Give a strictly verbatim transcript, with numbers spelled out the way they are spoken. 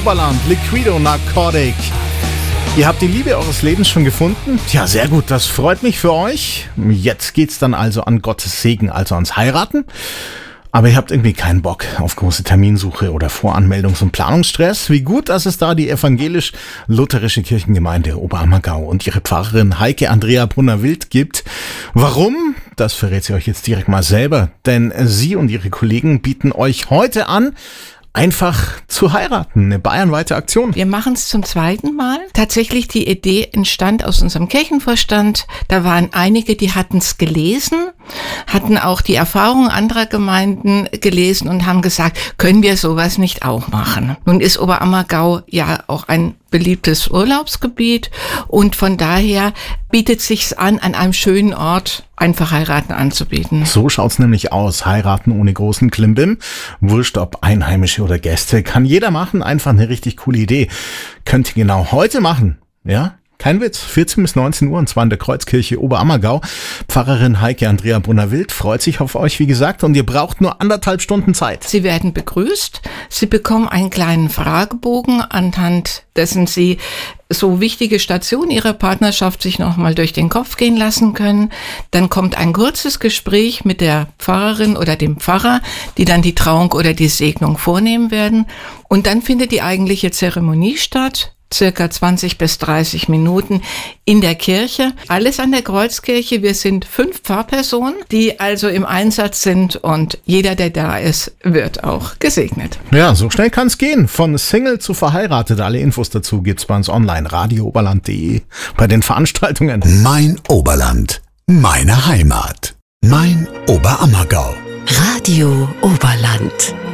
Oberland, Liquido Narcotic. Ihr habt die Liebe eures Lebens schon gefunden? Ja, sehr gut, das freut mich für euch. Jetzt geht's dann also an Gottes Segen, also ans Heiraten. Aber ihr habt irgendwie keinen Bock auf große Terminsuche oder Voranmeldungs- und Planungsstress. Wie gut, dass es da die evangelisch-lutherische Kirchengemeinde Oberammergau und ihre Pfarrerin Heike Andrea Brunner-Wild gibt. Warum? Das verrät sie euch jetzt direkt mal selber. Denn sie und ihre Kollegen bieten euch heute an, einfach zu heiraten. Eine bayernweite Aktion. Wir machen es zum zweiten Mal. Tatsächlich, die Idee entstand aus unserem Kirchenvorstand. Da waren einige, die hatten es gelesen, hatten auch die Erfahrungen anderer Gemeinden gelesen und haben gesagt, können wir sowas nicht auch machen? Nun ist Oberammergau ja auch ein beliebtes Urlaubsgebiet und von daher bietet sich's an, an einem schönen Ort einfach heiraten anzubieten. So schaut's nämlich aus. Heiraten ohne großen Klimbim. Wurscht ob Einheimische oder Gäste. Kann jeder machen. Einfach eine richtig coole Idee. Könnt ihr genau heute machen. Ja? Kein Witz, vierzehn bis neunzehn Uhr und zwar in der Kreuzkirche Oberammergau. Pfarrerin Heike Andrea Brunner-Wild freut sich auf euch, wie gesagt, und ihr braucht nur anderthalb Stunden Zeit. Sie werden begrüßt. Sie bekommen einen kleinen Fragebogen, anhand dessen Sie so wichtige Stationen Ihrer Partnerschaft sich nochmal durch den Kopf gehen lassen können. Dann kommt ein kurzes Gespräch mit der Pfarrerin oder dem Pfarrer, die dann die Trauung oder die Segnung vornehmen werden. Und dann findet die eigentliche Zeremonie statt. Circa zwanzig bis dreißig Minuten in der Kirche. Alles an der Kreuzkirche. Wir sind fünf Pfarrpersonen, die also im Einsatz sind und jeder, der da ist, wird auch gesegnet. Ja, so schnell kann's gehen. Von Single zu verheiratet. Alle Infos dazu gibt's bei uns online. radio oberland punkt de. Bei den Veranstaltungen. Mein Oberland. Meine Heimat. Mein Oberammergau. Radio Oberland.